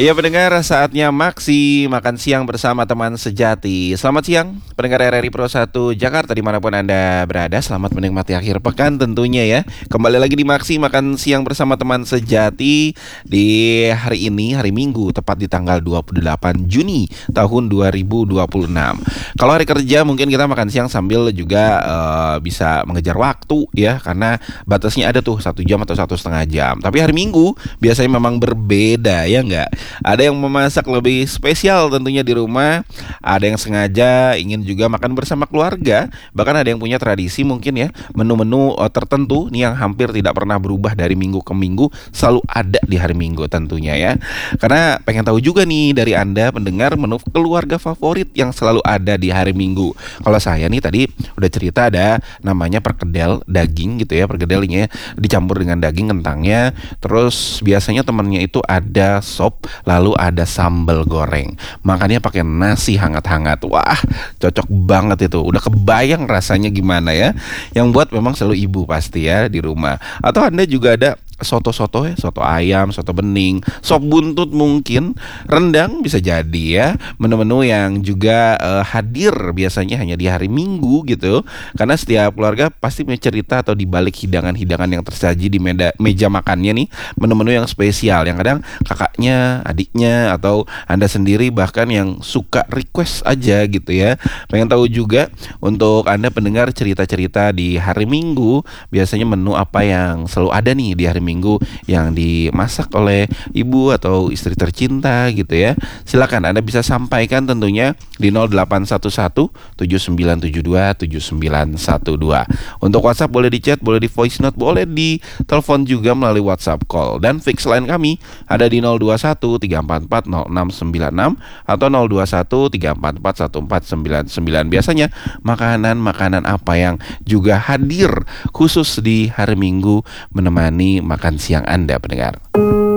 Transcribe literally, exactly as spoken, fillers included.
Iya pendengar, saatnya Maksi makan siang bersama teman sejati. Selamat siang pendengar R R I Pro satu Jakarta dimanapun Anda berada. Selamat menikmati akhir pekan tentunya ya. Kembali lagi di Maksi makan siang bersama teman sejati di hari ini, hari Minggu, tepat di tanggal dua puluh delapan Juni tahun dua ribu dua puluh enam. Kalau hari kerja mungkin kita makan siang sambil juga uh, bisa mengejar waktu ya, karena batasnya ada tuh satu jam atau satu setengah jam. Tapi hari Minggu biasanya memang berbeda ya nggak? Ada yang memasak lebih spesial tentunya di rumah. Ada yang sengaja ingin juga makan bersama keluarga. Bahkan ada yang punya tradisi mungkin ya, menu-menu uh, tertentu nih yang hampir tidak pernah berubah dari minggu ke minggu, selalu ada di hari Minggu tentunya ya. Karena pengen tahu juga nih dari Anda pendengar, menu keluarga favorit yang selalu ada di hari Minggu. Kalau saya nih tadi udah cerita ada namanya perkedel daging gitu ya. Perkedelnya dicampur dengan daging kentangnya. Terus biasanya temennya itu ada sop, lalu ada sambal goreng. Makannya pakai nasi hangat-hangat. Wah, cocok banget itu. Udah kebayang rasanya gimana ya. Yang buat memang selalu ibu pasti ya di rumah. Atau Anda juga ada soto-soto ya, soto ayam, soto bening, sop buntut mungkin, rendang bisa jadi ya. Menu-menu yang juga uh, hadir biasanya hanya di hari Minggu gitu. Karena setiap keluarga pasti punya cerita atau di balik hidangan-hidangan yang tersaji di meda, meja makannya nih, menu-menu yang spesial yang kadang kakaknya, adiknya atau Anda sendiri bahkan yang suka request aja gitu ya. Pengen tahu juga untuk Anda pendengar cerita-cerita di hari Minggu, biasanya menu apa yang selalu ada nih di hari Minggu Minggu yang dimasak oleh ibu atau istri tercinta gitu ya. Silakan Anda bisa sampaikan tentunya di nol delapan satu satu tujuh sembilan tujuh dua tujuh sembilan satu dua. Untuk WhatsApp boleh di chat, boleh di voice note, boleh di telepon juga melalui WhatsApp call. Dan fix line kami ada di nol dua satu tiga empat empat nol enam sembilan enam atau nol dua satu tiga empat empat satu empat sembilan sembilan. Biasanya makanan-makanan apa yang juga hadir khusus di hari Minggu menemani makan siang Anda pendengar.